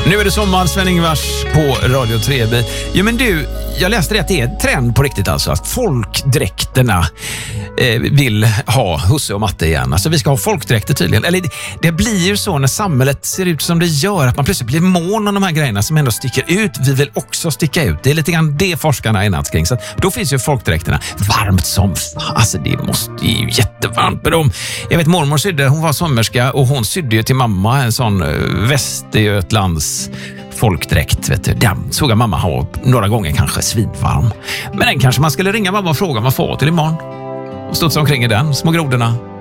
Nu är det sommar, Sven-Ingvars på Radio 3. Ja, men du, jag läste det att det är en trend på riktigt alltså. Att folkdräkterna vill ha husse och matte igen. Alltså vi ska ha folkdräkter tydligen. Eller det blir ju så när samhället ser ut som det gör. Att man plötsligt blir mån om de här grejerna som ändå sticker ut. Vi vill också sticka ut. Det är lite grann det forskarna är natt kring. Så att då finns ju folkdräkterna varmt som fan. Alltså det är ju jättevarmt med dem. Jag vet mormor sydde, hon var sommerska och hon sydde ju till mamma en sån Västergötlands folkdräkt, vet du. Den såg jag mamma ha några gånger, kanske svinvarm. Men den kanske man skulle ringa mamma och fråga om man får till imorgon. Och studsa omkring i den, små grodorna.